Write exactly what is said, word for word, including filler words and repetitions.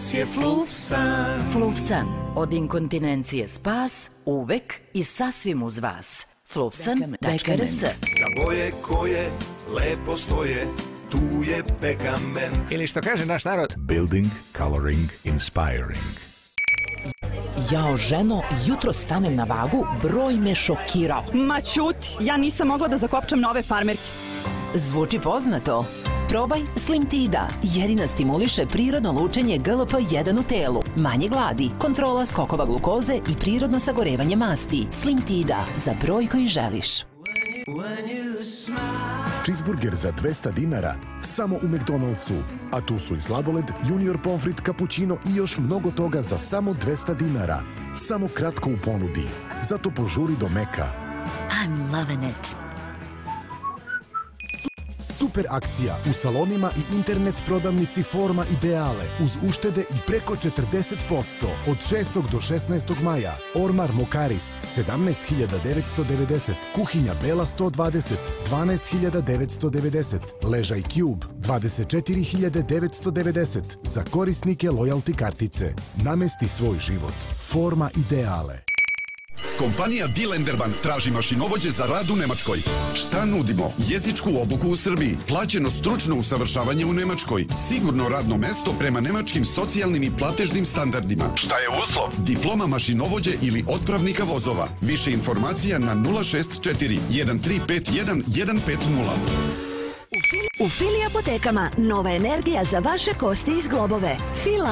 nas je Flufsan. Flufsan, od inkontinencije spas, uvek i sasvim uz vas. Flufsan tačka r s. Za boje koje lepo stoje, tu je Bekament. Ili što kaže naš narod, Building, coloring, inspiring. Jao, ženo, jutro stanem na vagu, broj me šokirao. Ma ćuti, ja nisam mogla da zakopčam nove farmerke. Zvuči poznato. Probaj Slim Tida. Jedina stimuliše prirodno lučenje G L P jedan u telu. Manje gladi, kontrola skokova glukoze i prirodno sagorevanje masti. Slim Tida, za broj koji želiš. Cheeseburger za dvesta dinara samo u McDonald'su. A tu su i sladoled, junior pomfrit, cappuccino i još mnogo toga za samo dvesta dinara. Samo kratko u ponudi. Zato požuri do Meka. I'm loving it. Super akcija u salonima i internet prodavnici Forma Ideale uz uštede i preko četrdeset posto od šestog do šesnaestog maja. Ormar Mokaris sedamnaest hiljada devetsto devedeset, Kuhinja Bela sto dvadeset dvanaest hiljada devetsto devedeset, Ležaj Cube dvadeset četiri hiljade devetsto devedeset za korisnike lojalty kartice. Namesti svoj život. Forma Ideale. Kompanija Die Lenderban traži mašinovođe za rad u Nemačkoj. Šta nudimo? Jezičku obuku u Srbiji, plaćeno stručno usavršavanje u Nemačkoj, sigurno radno mesto prema nemačkim socijalnim i platežnim standardima. Šta je uslov? Diploma mašinovođe ili otpravnika vozova. Više informacija na nula šest četiri jedan tri pet jedan jedan pet nula. U Fili apotekama nova energija za vaše kosti i zglobove. Fila